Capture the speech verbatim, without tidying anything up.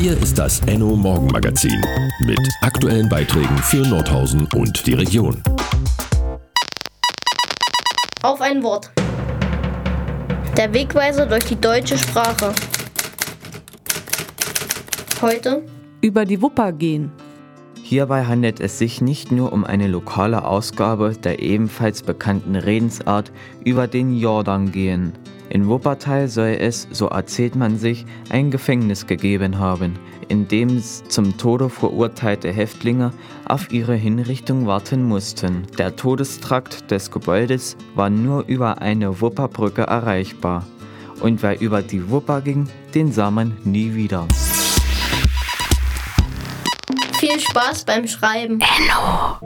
Hier ist das Enno Morgenmagazin mit aktuellen Beiträgen für Nordhausen und die Region. Auf ein Wort. Der Wegweiser durch die deutsche Sprache. Heute über die Wupper gehen. Hierbei handelt es sich nicht nur um eine lokale Ausgabe der ebenfalls bekannten Redensart über den Jordan gehen. In Wuppertal soll es, so erzählt man sich, ein Gefängnis gegeben haben, in dem zum Tode verurteilte Häftlinge auf ihre Hinrichtung warten mussten. Der Todestrakt des Gebäudes war nur über eine Wupperbrücke erreichbar. Und wer über die Wupper ging, den sah man nie wieder. viel Spaß beim Schreiben. Enno.